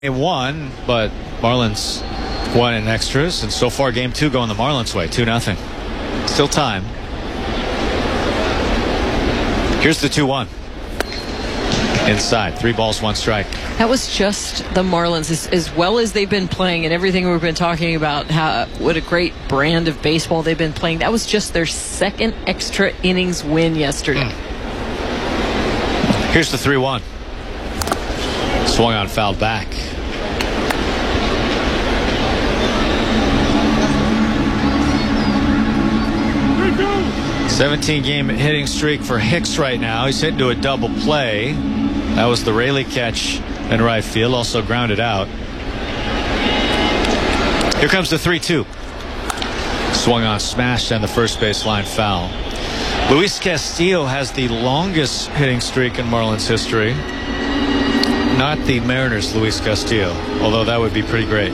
Game 1, but Marlins won in extras, and so far Game 2 going the Marlins way, 2-0. Still time. Here's the 2-1. Inside, 3 balls, 1 strike. That was just the Marlins, as well as they've been playing and everything we've been talking about, what a great brand of baseball they've been playing. That was just their second extra innings win yesterday. Here's the 3-1. Swung on, fouled back. A 17-game hitting streak for Hicks right now. He's hitting to a double play. That was the Raley catch in right field, also grounded out. Here comes the 3-2. Swung on, smashed on the first baseline, foul. Luis Castillo has the longest hitting streak in Marlins history. Not the Mariners' Luis Castillo, although that would be pretty great.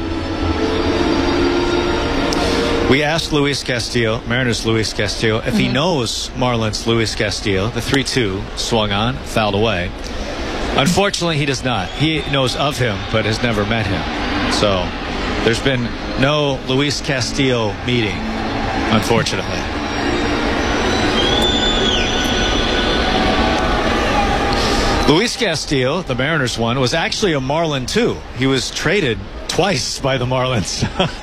We asked Luis Castillo, Mariners' Luis Castillo, if he knows Marlins' Luis Castillo. The 3-2 swung on, fouled away. Unfortunately, he does not. He knows of him, but has never met him. So there's been no Luis Castillo meeting, unfortunately. Luis Castillo, the Mariners one, was actually a Marlin too. He was traded twice by the Marlins.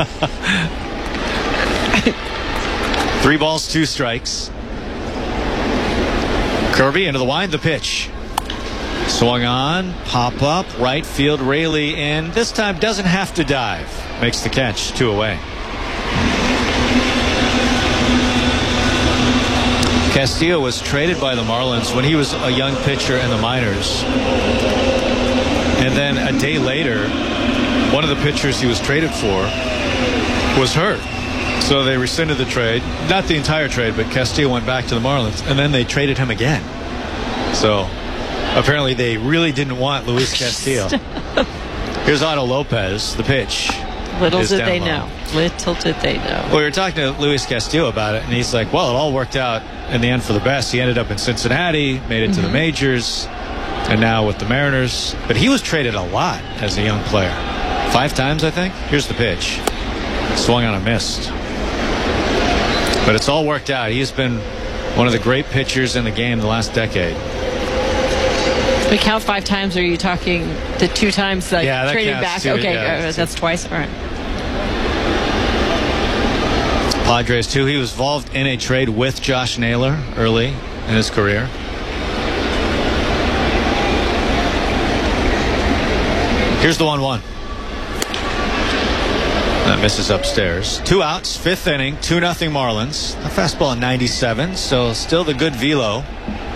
3 balls, 2 strikes. Kirby into the wind, the pitch. Swung on, pop up, right field, Raley in. This time doesn't have to dive. Makes the catch, 2 away. Castillo was traded by the Marlins when he was a young pitcher in the minors. And then a day later, one of the pitchers he was traded for was hurt. So they rescinded the trade. Not the entire trade, but Castillo went back to the Marlins. And then they traded him again. So apparently they really didn't want Luis Castillo. Here's Otto Lopez, the pitch. Little did they know. Little did they know. Well, we were talking to Luis Castillo about it, and he's like, well, it all worked out in the end for the best. He ended up in Cincinnati, made it to the majors, and now with the Mariners. But he was traded a lot as a young player. 5 times, I think. Here's the pitch. Swung on, a missed. But it's all worked out. He's been one of the great pitchers in the game the last decade. We count 5 times, or are you talking the 2 times like trading back? Too, okay, yeah, that's twice. All right. Padres too. He was involved in a trade with Josh Naylor early in his career. Here's the 1-1. That misses upstairs. 2 outs, 5th inning, 2-0 Marlins. A fastball at 97, so still the good velo.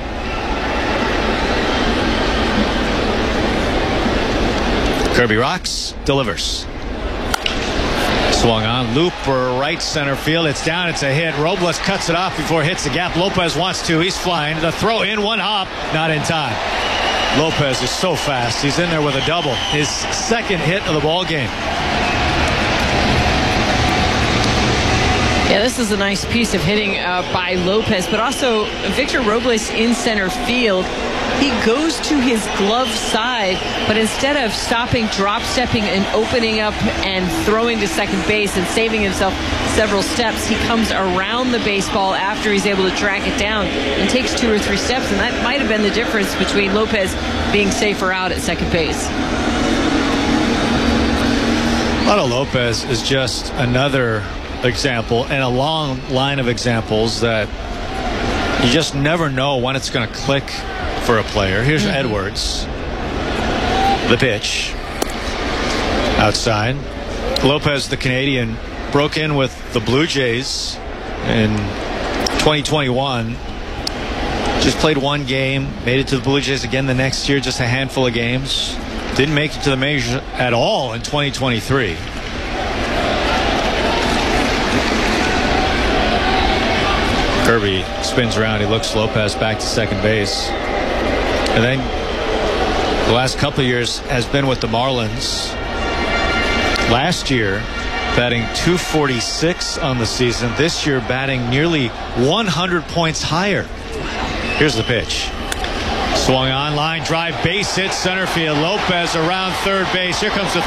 Kirby rocks, delivers. Swung on, looper, right center field. It's down, it's a hit. Robles cuts it off before it hits the gap. Lopez wants to, he's flying. The throw in, 1 hop, not in time. Lopez is so fast. He's in there with a double. His 2nd hit of the ball game. Yeah, this is a nice piece of hitting by Lopez, but also Victor Robles in center field. He goes to his glove side, but instead of stopping, drop stepping, and opening up and throwing to second base and saving himself several steps, he comes around the baseball after he's able to track it down and takes 2 or 3 steps, and that might have been the difference between Lopez being safer out at second base. Otto Lopez is just another example and a long line of examples that you just never know when it's going to click for a player. Here's Edwards. The pitch. Outside. Lopez, the Canadian, broke in with the Blue Jays in 2021. Just played 1 game. Made it to the Blue Jays again the next year, just a handful of games. Didn't make it to the majors at all in 2023. Kirby spins around. He looks Lopez back to second base. And then the last couple of years has been with the Marlins. Last year, batting .246 on the season. This year, batting nearly 100 points higher. Here's the pitch. Swung on, line drive, base hit, center field. Lopez around third base. Here comes the